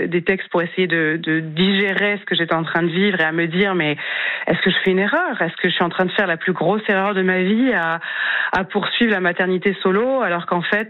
des textes pour essayer de digérer ce que j'étais en train de vivre et à me dire, mais est-ce que je fais une erreur ? Est-ce que je suis en train de faire la plus grosse erreur de ma vie à poursuivre la maternité solo, alors qu'en fait,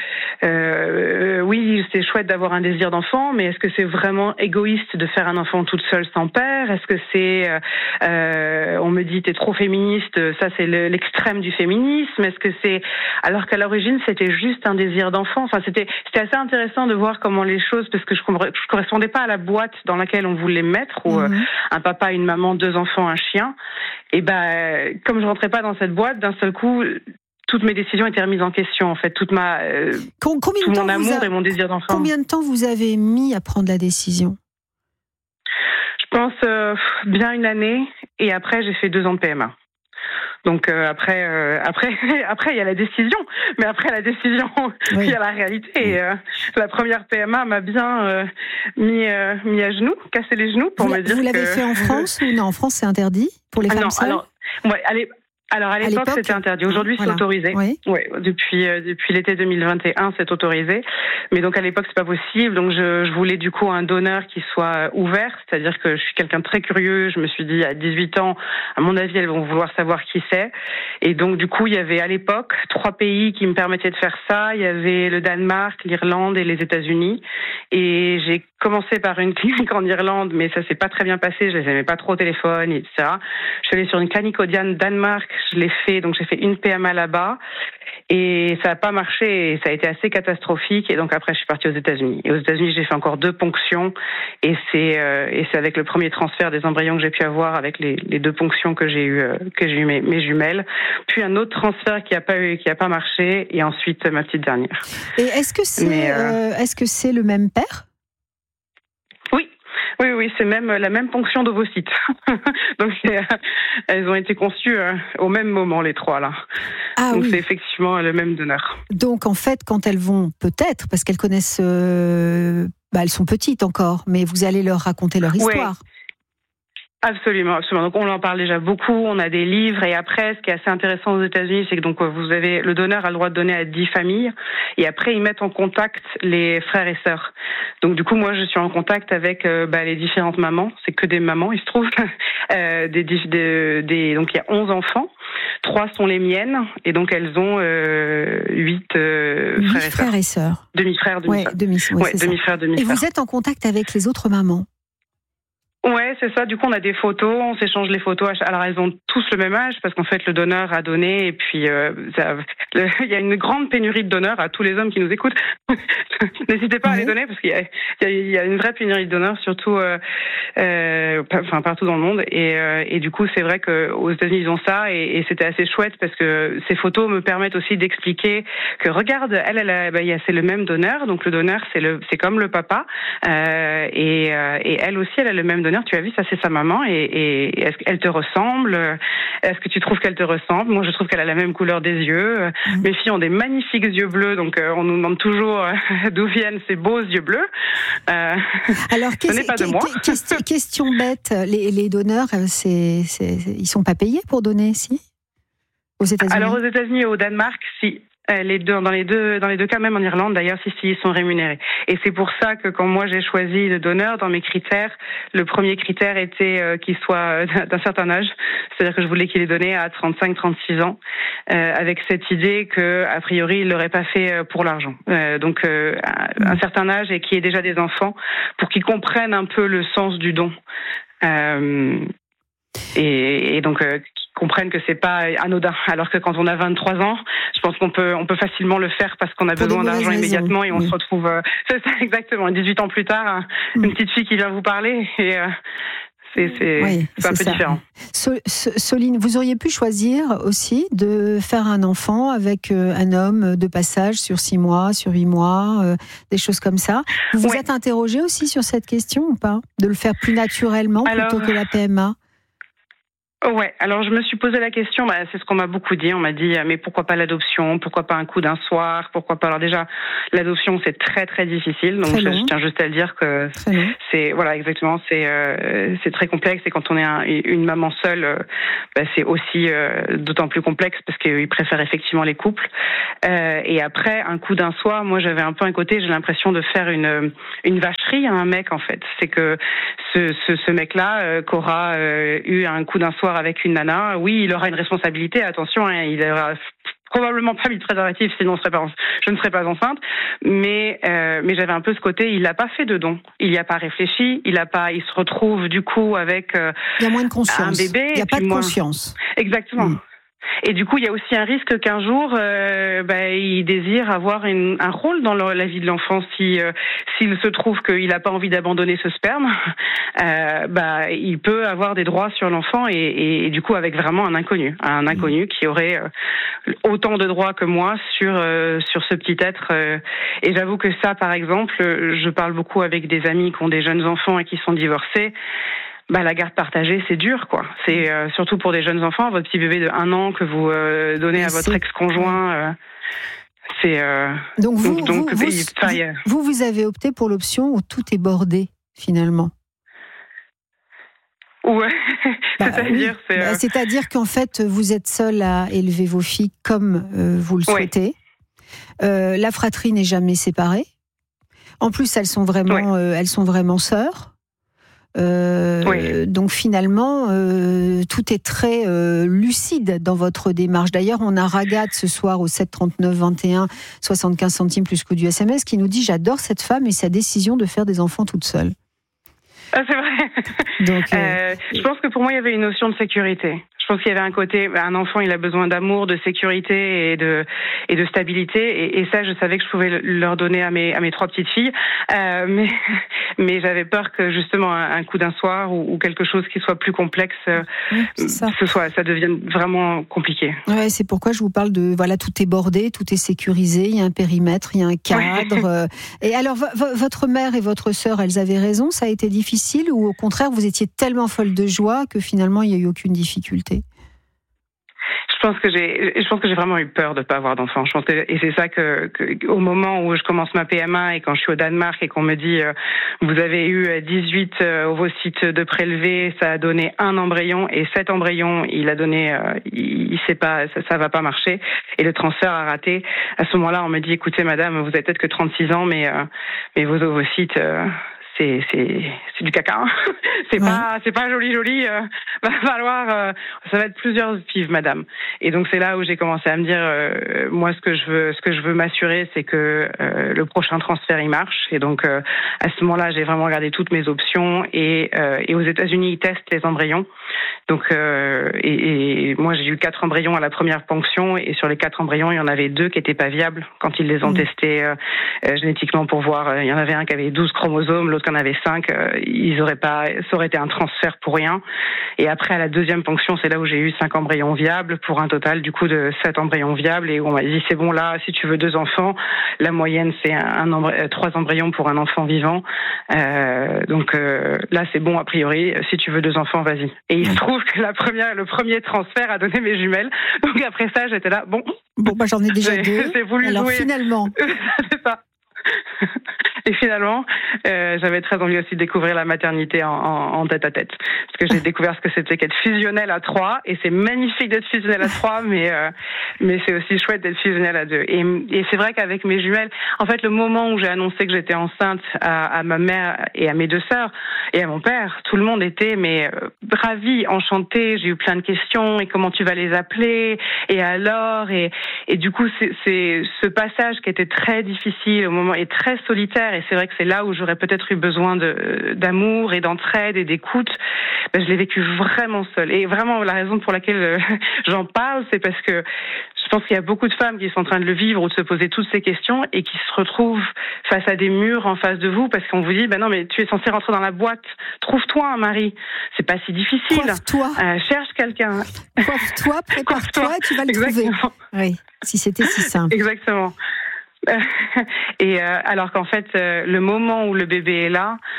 oui, c'est chouette d'avoir un désir d'enfant, mais est-ce que c'est vraiment égoïste de faire un enfant toute seule sans père ? Est-ce que c'est, on me dit, t'es trop féministe, ça c'est l'extrême du féminisme. Est-ce que c'est, alors qu'à l'origine c'était juste un désir d'enfant. Enfin, c'était assez intéressant de voir comment les choses, parce que je correspondais pas à la boîte dans laquelle on voulait me mettre, où un papa, une maman, 2 enfants, un chien. Et comme je rentrais pas dans cette boîte, d'un seul coup, toutes mes décisions étaient remises en question, en fait, tout mon amour et mon désir d'enfant. Combien de temps vous avez mis à prendre la décision ? Je pense bien 1 année, et après j'ai fait 2 ans de PMA. Donc après il y a la décision, mais après la décision il y a la réalité. Et, la première PMA m'a bien mis à genoux, cassé les genoux pour me dire que... Vous l'avez fait en France ou non ? En France c'est interdit pour les femmes seules ? Alors à l'époque c'était interdit. Aujourd'hui c'est autorisé. Oui. Ouais, depuis l'été 2021 c'est autorisé. Mais donc à l'époque c'est pas possible. Donc je voulais du coup un donneur qui soit ouvert, c'est-à-dire que je suis quelqu'un de très curieux. Je me suis dit à 18 ans, à mon avis elles vont vouloir savoir qui c'est. Et donc du coup il y avait à l'époque 3 pays qui me permettaient de faire ça. Il y avait le Danemark, l'Irlande et les États-Unis. Et j'ai commencé par une clinique en Irlande, mais ça s'est pas très bien passé. Je les aimais pas trop au téléphone, etc. Je suis allée sur une clinique au Danemark. Je l'ai fait, donc j'ai fait une PMA là-bas et ça n'a pas marché et ça a été assez catastrophique. Et donc après, je suis partie aux États-Unis. Et aux États-Unis, j'ai fait encore 2 ponctions et c'est avec le premier transfert des embryons que j'ai pu avoir avec les 2 ponctions que j'ai eu mes jumelles. Puis un autre transfert qui a pas marché et ensuite ma petite dernière. Et est-ce que c'est le même père ? Oui, c'est même la même ponction d'ovocytes. Donc elles ont été conçues au même moment, les 3 là. Donc c'est effectivement le même donneur. Donc en fait, quand elles vont peut-être, parce qu'elles connaissent, elles sont petites encore, mais vous allez leur raconter leur histoire. Oui. Absolument. Donc on en parle déjà beaucoup, on a des livres et après ce qui est assez intéressant aux États-Unis, c'est que donc le donneur a le droit de donner à 10 familles et après ils mettent en contact les frères et sœurs. Donc du coup moi je suis en contact avec les différentes mamans, c'est que des mamans, il se trouve donc il y a 11 enfants, 3 sont les miennes et donc elles ont 8 frères et sœurs. Demi-frères, demi-frères. Et vous êtes en contact avec les autres mamans ? Ouais, c'est ça. Du coup, on a des photos, on s'échange les photos. Alors, elles ont tous le même âge parce qu'en fait, le donneur a donné et puis il y a une grande pénurie de donneurs à tous les hommes qui nous écoutent. N'hésitez pas à les donner parce qu'il y a une vraie pénurie de donneurs, surtout partout dans le monde. Et du coup, c'est vrai qu'aux États-Unis, ils ont ça et c'était assez chouette parce que ces photos me permettent aussi d'expliquer que regarde, c'est le même donneur. Donc le donneur, c'est comme le papa et elle aussi, elle a le même donneur. Tu as vu, ça c'est sa maman et est-ce qu'elle te ressemble ? Est-ce que tu trouves qu'elle te ressemble ? Moi je trouve qu'elle a la même couleur des yeux. Mes filles ont des magnifiques yeux bleus, donc on nous demande toujours d'où viennent ces beaux yeux bleus. Alors ce n'est pas de moi. Question bête, les donneurs, ils sont pas payés pour donner, si ? Aux États-Unis ? Alors aux États-Unis et au Danemark, si. Dans les deux cas, même en Irlande d'ailleurs, si ils sont rémunérés. Et c'est pour ça que quand moi j'ai choisi le donneur dans mes critères, le premier critère était qu'il soit d'un certain âge, c'est-à-dire que je voulais qu'il ait donné à 35-36 ans, avec cette idée que a priori il l'aurait pas fait pour l'argent. Donc un certain âge et qu'il y ait déjà des enfants pour qu'ils comprennent un peu le sens du don. Et donc comprennent que c'est pas anodin, alors que quand on a 23 ans, je pense qu'on peut facilement le faire parce qu'on a besoin d'argent immédiatement et on se retrouve c'est ça exactement 18 ans plus tard, une petite fille qui vient vous parler et c'est un peu différent. Soline, vous auriez pu choisir aussi de faire un enfant avec un homme de passage sur 6 mois, sur 8 mois, des choses comme ça. Vous vous êtes interrogée aussi sur cette question ou pas ? De le faire plus naturellement plutôt que la PMA ? Ouais, alors je me suis posé la question, c'est ce qu'on m'a beaucoup dit, on m'a dit mais pourquoi pas l'adoption, pourquoi pas un coup d'un soir, pourquoi pas. Alors déjà l'adoption c'est très très difficile, donc je tiens juste à le dire que c'est voilà exactement, c'est très complexe et quand on est une maman seule, c'est aussi d'autant plus complexe parce qu'ils préfèrent effectivement les couples. Et après un coup d'un soir, moi j'avais un peu un côté, j'ai l'impression de faire une vacherie à un mec en fait, c'est que ce mec-là qu'aura eu un coup d'un soir avec une nana, oui, il aura une responsabilité, attention, hein, il aura probablement pas mis de préservatif, sinon je ne serais pas enceinte, mais j'avais un peu ce côté, il n'a pas fait de don, il n'y a pas réfléchi, il se retrouve du coup avec il y a moins de conscience. Un bébé. Il n'y a pas de conscience. Exactement. Et du coup, il y a aussi un risque qu'un jour, il désire avoir un rôle dans la vie de l'enfant. S'il se trouve qu'il n'a pas envie d'abandonner ce sperme, il peut avoir des droits sur l'enfant et du coup avec vraiment un inconnu qui aurait autant de droits que moi sur ce petit être. Et j'avoue que ça, par exemple, je parle beaucoup avec des amis qui ont des jeunes enfants et qui sont divorcés. La garde partagée, c'est dur, quoi. C'est surtout pour des jeunes enfants, votre petit bébé de 1 an que vous donnez à votre ex-conjoint. Donc vous avez opté pour l'option où tout est bordé, finalement. Ouais, c'est-à-dire... C'est-à-dire qu'en fait, vous êtes seul à élever vos filles comme vous le souhaitez. La fratrie n'est jamais séparée. En plus, elles sont vraiment sœurs. Donc finalement, tout est très lucide dans votre démarche. D'ailleurs, on a Ragat ce soir au 7 39 21 75 centimes plus coût du SMS qui nous dit « J'adore cette femme et sa décision de faire des enfants toute seule ». Ah, c'est vrai. Donc, je pense que pour moi, il y avait une notion de sécurité. Je pense qu'il y avait un côté, un enfant, il a besoin d'amour, de sécurité et de stabilité. Et ça, je savais que je pouvais leur donner à mes 3 petites filles. Mais j'avais peur que justement un coup d'un soir ou quelque chose qui soit plus complexe, ça devienne vraiment compliqué. Ouais, c'est pourquoi je vous parle de tout est bordé, tout est sécurisé, il y a un périmètre, il y a un cadre. Et alors, votre mère et votre sœur, elles avaient raison. Ça a été difficile ou au contraire, vous étiez tellement folle de joie que finalement il n'y a eu aucune difficulté? Je pense que j'ai vraiment eu peur de pas avoir d'enfant. Et c'est ça que au moment où je commence ma PMA et quand je suis au Danemark et qu'on me dit vous avez eu 18 ovocytes de prélevés, ça a donné 1 embryon et 7 embryons, il a donné il sait pas, ça va pas marcher et le transfert a raté. À ce moment-là, on me dit écoutez madame, vous avez peut-être que 36 ans mais vos ovocytes c'est du caca. C'est pas joli. Va falloir, ça va être plusieurs FIV, madame. Et donc c'est là où j'ai commencé à me dire, moi ce que je veux m'assurer, c'est que le prochain transfert il marche. Et donc à ce moment-là, j'ai vraiment regardé toutes mes options et aux États-Unis ils testent les embryons. Donc et moi j'ai eu 4 embryons à la première ponction et sur les 4 embryons il y en avait 2 qui étaient pas viables quand ils les ont testés génétiquement pour voir. Il y en avait un qui avait 12 chromosomes, l'autre qui en avait 5. Ça aurait été un transfert pour rien. Et après à la deuxième ponction, c'est là où j'ai eu 5 embryons viables pour un total du coup de 7 embryons viables et où on m'a dit c'est bon là, si tu veux 2 enfants, la moyenne c'est 3 embryons pour un enfant vivant. Donc là c'est bon a priori. Si tu veux 2 enfants, vas-y. Et il se trouve que le premier transfert a donné mes jumelles. Donc après ça, j'étais là, bon, j'en ai déjà 2. J'ai voulu alors jouer. Finalement. C'est ça. Et finalement, j'avais très envie aussi de découvrir la maternité en tête-à-tête. Parce que j'ai découvert ce que c'était qu'être fusionnel à 3. Et c'est magnifique d'être fusionnel à 3, mais c'est aussi chouette d'être fusionnel à 2. Et c'est vrai qu'avec mes jumelles, en fait, le moment où j'ai annoncé que j'étais enceinte à ma mère et à mes 2 sœurs et à mon père, tout le monde était ravi, enchanté. J'ai eu plein de questions. Et comment tu vas les appeler? Et alors? Et du coup, c'est ce passage qui était très difficile au moment et très solitaire. Et c'est vrai que c'est là où j'aurais peut-être eu besoin d'amour et d'entraide et d'écoute. Je l'ai vécu vraiment seule. Et vraiment, la raison pour laquelle j'en parle, c'est parce que je pense qu'il y a beaucoup de femmes qui sont en train de le vivre ou de se poser toutes ces questions et qui se retrouvent face à des murs en face de vous parce qu'on vous dit, non, mais tu es censé rentrer dans la boîte. Trouve-toi un mari. C'est pas si difficile. Coiffe-toi. Cherche quelqu'un. Coiffe-toi, prépare-toi et tu vas le Exactement. trouver. Oui, si c'était si simple. Exactement. Et alors qu'en fait, le moment où le bébé est là,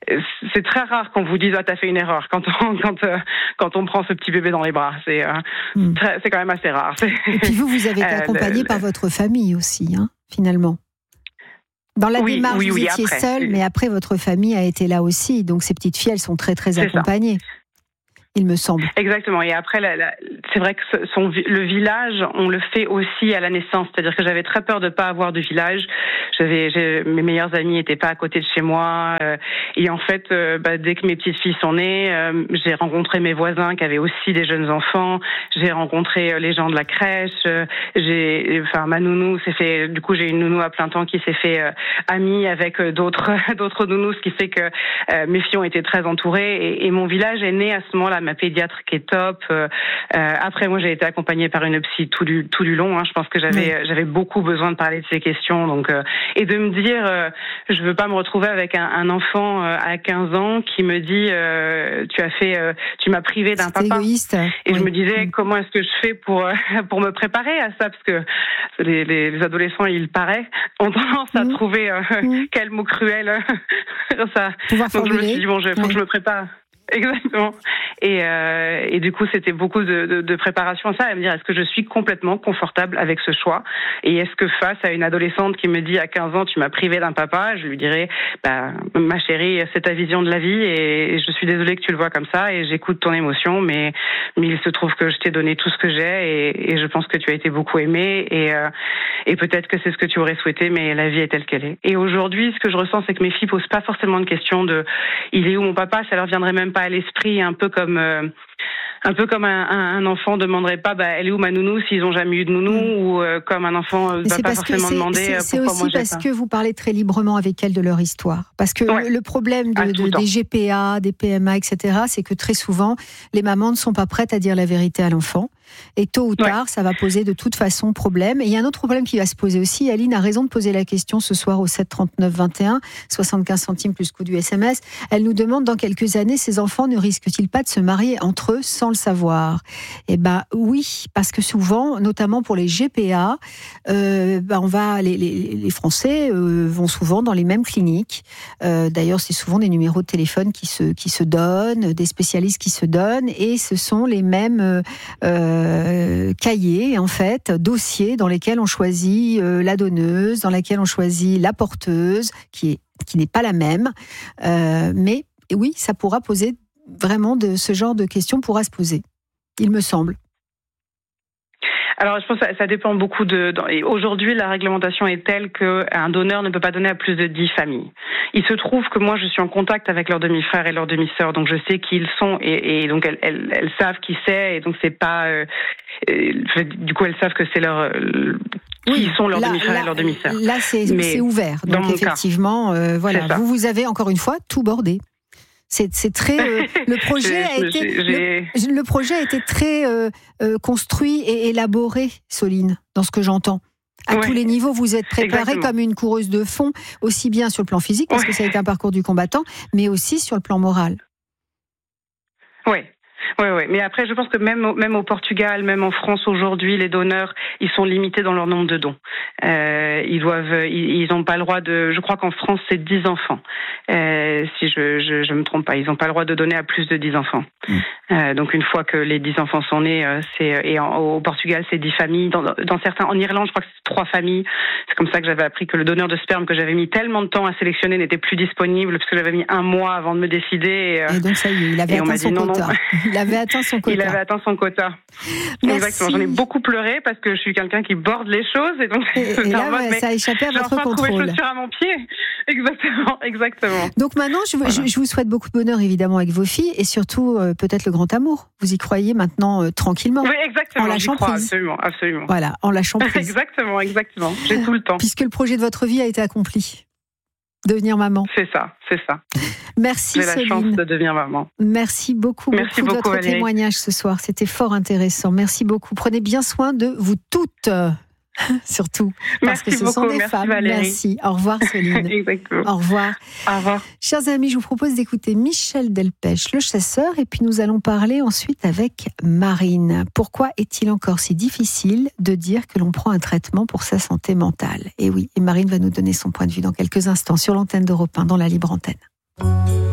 c'est très rare qu'on vous dise t'as fait une erreur quand on prend ce petit bébé dans les bras. C'est quand même assez rare. Et puis vous avez été accompagné par votre famille aussi, hein, finalement. Dans la démarche, vous étiez seule, mais après votre famille a été là aussi. Donc ces petites filles, elles sont très très accompagnées. Il me semble. Exactement. Et après, c'est vrai que le village, on le fait aussi à la naissance. C'est-à-dire que j'avais très peur de pas avoir de village. Mes meilleures amies n'étaient pas à côté de chez moi. Et en fait, dès que mes petites filles sont nées, j'ai rencontré mes voisins qui avaient aussi des jeunes enfants. J'ai rencontré les gens de la crèche. Ma nounou s'est fait. Du coup, j'ai une nounou à plein temps qui s'est fait amie avec d'autres nounous, ce qui fait que mes filles ont été très entourées. Et mon village est né à ce moment-là. Ma pédiatre qui est top. Après, moi, j'ai été accompagnée par une psy tout du long. Hein. Je pense que j'avais beaucoup besoin de parler de ces questions. Donc, et de me dire, je veux pas me retrouver avec un enfant à 15 ans qui me dit, tu m'as privé d'un papa. Égoïste. Et je me disais, comment est-ce que je fais pour me préparer à ça, parce que les adolescents, il paraît, ont tendance à trouver quel mot cruel ça. Donc je me suis dit faut que je me prépare. Exactement. Et du coup, c'était beaucoup de préparation à ça, à me dire, est-ce que je suis complètement confortable avec ce choix? Et est-ce que face à une adolescente qui me dit à 15 ans, tu m'as privé d'un papa, je lui dirais, ma chérie, c'est ta vision de la vie et je suis désolée que tu le vois comme ça et j'écoute ton émotion, mais il se trouve que je t'ai donné tout ce que j'ai et je pense que tu as été beaucoup aimée et peut-être que c'est ce que tu aurais souhaité, mais la vie est telle qu'elle est. Et aujourd'hui, ce que je ressens, c'est que mes filles posent pas forcément de questions de il est où mon papa, ça leur viendrait même pas à l'esprit, un peu comme un enfant demanderait pas elle est où ma nounou s'ils ont jamais eu de nounou, ou comme un enfant va pas forcément demander pourquoi moi j'ai pas. C'est aussi parce que vous parlez très librement avec elles de leur histoire, parce que le problème des GPA, des PMA, etc., c'est que très souvent les mamans ne sont pas prêtes à dire la vérité à l'enfant. Et tôt ou tard, ça va poser de toute façon problème. Et il y a un autre problème qui va se poser aussi. Aline a raison de poser la question ce soir au 7 39 21, 75 centimes plus coût du SMS. Elle nous demande, dans quelques années, ces enfants ne risquent-ils pas de se marier entre eux sans le savoir? Eh ben oui, parce que souvent, notamment pour les GPA, les Français vont souvent dans les mêmes cliniques. D'ailleurs, c'est souvent des numéros de téléphone qui se donnent, des spécialistes qui se donnent, et ce sont les mêmes cahiers, en fait, dossiers dans lesquels on choisit la donneuse, dans lesquels on choisit la porteuse, qui n'est pas la même. Mais oui, ça pourra poser vraiment ce genre de questions pourra se poser, il me semble. Alors, je pense que ça dépend beaucoup aujourd'hui, la réglementation est telle qu'un donneur ne peut pas donner à plus de 10 familles. Il se trouve que moi, je suis en contact avec leurs demi-frères et leurs demi-sœurs, donc je sais qui ils sont, et donc elles savent qui c'est, et donc c'est pas, du coup, elles savent que c'est qui sont leurs demi-frères et leurs demi-sœurs. Là, c'est ouvert. Donc, effectivement, voilà. Vous avez, encore une fois, tout bordé. C'est très le projet a été très construit et élaboré, Soline, dans ce que j'entends. À tous les niveaux, vous êtes préparée comme une coureuse de fond, aussi bien sur le plan physique, parce que ça a été un parcours du combattant, mais aussi sur le plan moral. Oui. Oui. Mais après, je pense que même au Portugal, même en France aujourd'hui, les donneurs, ils sont limités dans leur nombre de dons. Ils n'ont pas le droit de. Je crois qu'en France, c'est 10 enfants. Si je me trompe pas, ils n'ont pas le droit de donner à plus de 10 enfants. Donc une fois que les 10 enfants sont nés, au Portugal, c'est 10 familles. Dans certains, en Irlande, je crois que c'est 3 familles. C'est comme ça que j'avais appris que le donneur de sperme que j'avais mis tellement de temps à sélectionner n'était plus disponible, parce que j'avais mis 1 mois avant de me décider. Et donc ça y est, il avait atteint son quota. Il avait atteint son quota. Exactement. J'en ai beaucoup pleuré parce que je suis quelqu'un qui borde les choses, et donc ça a échappé à votre contrôle. J'ai enfin trouvé chaussure à mon pied. Exactement. Donc maintenant, je vous souhaite beaucoup de bonheur évidemment avec vos filles, et surtout peut-être le grand amour. Vous y croyez maintenant tranquillement. Oui, exactement. En lâchant prise. Absolument. Voilà, en lâchant prise. Exactement. J'ai tout le temps. Puisque le projet de votre vie a été accompli. Devenir maman. C'est ça. Merci, Soline. J'ai la chance de devenir maman. Merci beaucoup de votre Valérie. témoignage ce soir. C'était fort intéressant. Merci beaucoup. Prenez bien soin de vous toutes. Surtout, parce que ce sont des femmes. Valérie. Merci. Au revoir, Soline. Exactement. Au revoir. Au revoir. Chers amis, je vous propose d'écouter Michel Delpech, le chasseur, et puis nous allons parler ensuite avec Marine. Pourquoi est-il encore si difficile de dire que l'on prend un traitement pour sa santé mentale? Et oui, et Marine va nous donner son point de vue dans quelques instants sur l'antenne d'Europe 1, dans la libre antenne.